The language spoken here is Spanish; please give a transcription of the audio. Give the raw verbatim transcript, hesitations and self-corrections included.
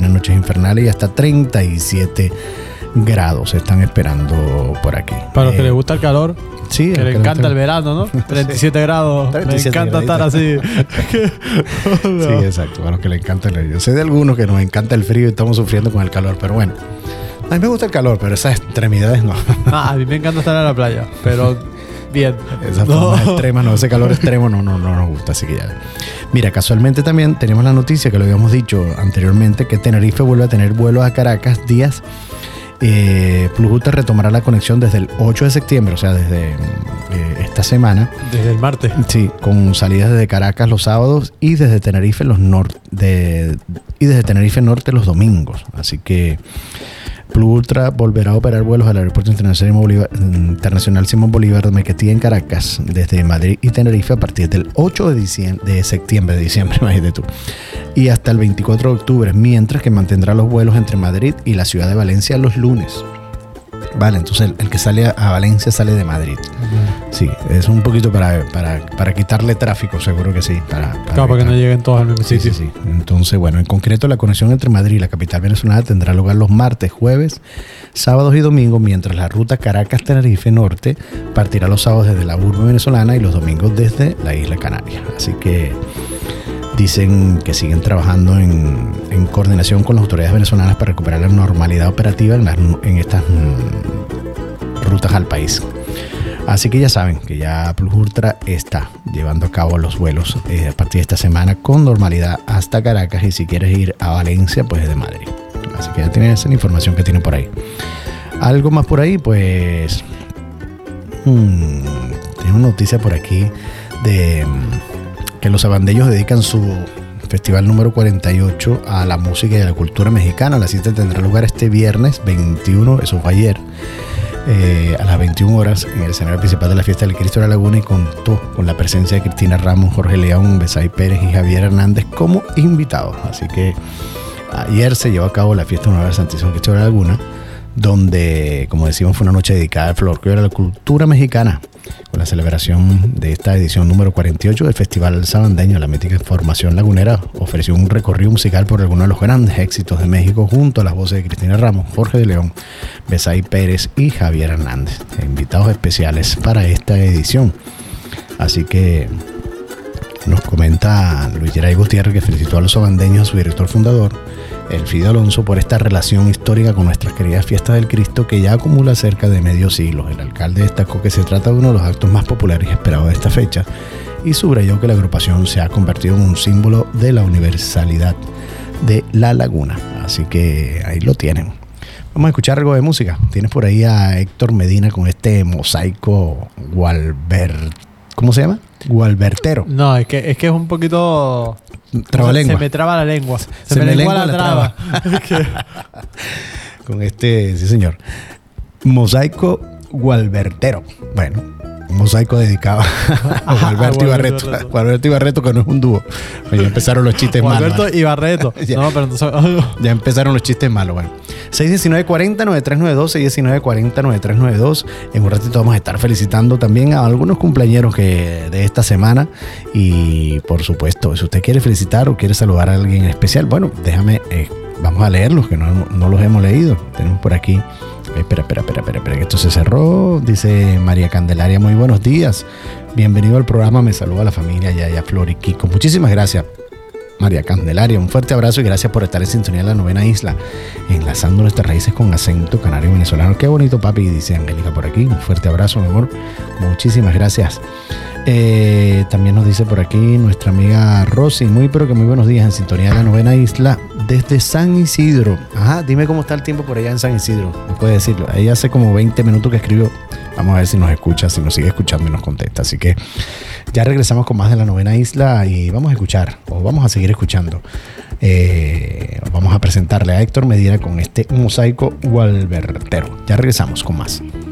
vienen noches infernales y hasta treinta y siete grados se están esperando por aquí. Para los eh, que les gusta el calor, sí, que les encanta el verano, ¿no? treinta y siete grados, treinta y siete me encanta graditos. estar así. No. Sí, exacto, para los que les encanta el frío. Yo sé de algunos que nos encanta el frío y estamos sufriendo con el calor, pero bueno. A mí me gusta el calor, pero esas extremidades no. Ah, a mí me encanta estar en la playa, pero bien. Esas No. formas extremas, no, ese calor extremo no, no, no nos gusta, así que ya. Mira, casualmente también tenemos la noticia que lo habíamos dicho anteriormente, que Tenerife vuelve a tener vuelos a Caracas días. Eh, Plus Ultra retomará la conexión desde el ocho de septiembre, o sea, desde eh, esta semana. Desde el martes. Sí, con salidas desde Caracas los sábados y desde Tenerife los nor- de, y desde Tenerife Norte los domingos. Así que Plus Ultra volverá a operar vuelos al Aeropuerto Internacional Simón Bolívar, Internacional Simón Bolívar de Maiquetía en Caracas desde Madrid y Tenerife a partir del ocho de, diciembre, de septiembre, de diciembre, imagínate tú, y hasta el veinticuatro de octubre, mientras que mantendrá los vuelos entre Madrid y la ciudad de Valencia los lunes. Vale, entonces el, el que sale a Valencia sale de Madrid. Sí, es un poquito para, para, para quitarle tráfico, seguro que sí. Para, para, Claro, para que no lleguen todos al mismo Sí, sitio. sí, sí. Entonces, bueno, en concreto la conexión entre Madrid y la capital venezolana tendrá lugar los martes, jueves, sábados y domingos, mientras la ruta Caracas-Tenerife Norte partirá los sábados desde la urbe venezolana y los domingos desde la isla Canaria. Así que dicen que siguen trabajando en, en coordinación con las autoridades venezolanas para recuperar la normalidad operativa en, las, en estas mm, rutas al país. Así que ya saben que ya Plus Ultra está llevando a cabo los vuelos eh, a partir de esta semana con normalidad hasta Caracas, y si quieres ir a Valencia, pues de Madrid. Así que ya tienen esa información que tienen por ahí. Algo más por ahí, pues hmm, tengo una noticia por aquí de que los sabandeños dedican su festival número cuarenta y ocho a la música y a la cultura mexicana. La cita tendrá lugar este viernes veintiuno, eso fue ayer, eh, a las veintiuna horas en el escenario principal de la Fiesta del Cristo de la Laguna, y contó con la presencia de Cristina Ramos, Jorge León, Besay Pérez y Javier Hernández como invitados. Así que ayer se llevó a cabo la Fiesta Anual del Santísimo Cristo de la Laguna, donde, como decimos, fue una noche dedicada al folclore y a la cultura mexicana, con la celebración de esta edición número cuarenta y ocho del Festival Sabandeño. La mítica formación lagunera ofreció un recorrido musical por algunos de los grandes éxitos de México, junto a las voces de Cristina Ramos, Jorge de León, Besay Pérez y Javier Hernández, invitados especiales para esta edición. Así que nos comenta Luis Geray Gutiérrez, que felicitó a los sabandeños, a su director fundador, Elfidio Alonso, por esta relación histórica con nuestras queridas fiestas del Cristo, que ya acumula cerca de medio siglo. El alcalde destacó que se trata de uno de los actos más populares y esperados de esta fecha, y subrayó que la agrupación se ha convertido en un símbolo de la universalidad de la laguna. Así que ahí lo tienen. Vamos a escuchar algo de música. Tienes por ahí a Héctor Medina con este mosaico Gualbert... ¿Cómo se llama? Gualbertero. No, es que es que es un poquito... Trabalengua. Se me traba la lengua. Se, Se me, me lengua lengua la la traba. Con este, sí señor, mosaico Gualbertero. Bueno, un mosaico dedicado a Gualberto y Barreto. Barreto. Gualberto y Barreto, que no es un dúo. Pues ya empezaron los chistes malos. Alberto y Barreto. Ya. No, pero entonces... Ya empezaron los chistes malos. Bueno, seis uno nueve cuatro cero nueve tres nueve dos, seis uno nueve cuatro cero nueve tres nueve dos. En un ratito vamos a estar felicitando también a algunos cumpleañeros que de esta semana. Y por supuesto, si usted quiere felicitar o quiere saludar a alguien en especial, bueno, déjame, eh, vamos a leerlos, que no, no los hemos leído. Tenemos por aquí. Espera, espera, espera, espera, espera, que esto se cerró. Dice María Candelaria, muy buenos días. Bienvenido al programa, me saluda la familia Yaya, Flor y Kiko. Muchísimas gracias, María Candelaria. Un fuerte abrazo y gracias por estar en sintonía de la Novena Isla, enlazando nuestras raíces con acento canario venezolano. Qué bonito, papi, dice Angélica por aquí. Un fuerte abrazo, mi amor. Muchísimas gracias. Eh, también nos dice por aquí nuestra amiga Rosy, muy pero que muy buenos días, en sintonía de la Novena Isla desde San Isidro. Ajá, dime cómo está el tiempo por allá en San Isidro, no puede decirlo. Ella hace como veinte minutos que escribió. Vamos a ver si nos escucha, si nos sigue escuchando y nos contesta. Así que ya regresamos con más de la Novena Isla y vamos a escuchar, o vamos a seguir escuchando. Eh, vamos a presentarle a Héctor Medina con este mosaico Gualbertero. Ya regresamos con más.